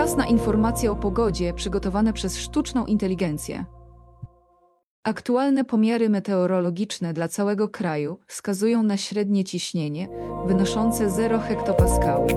Czas na informacje o pogodzie przygotowane przez sztuczną inteligencję. Aktualne pomiary meteorologiczne dla całego kraju wskazują na średnie ciśnienie wynoszące 0 hektopaskali.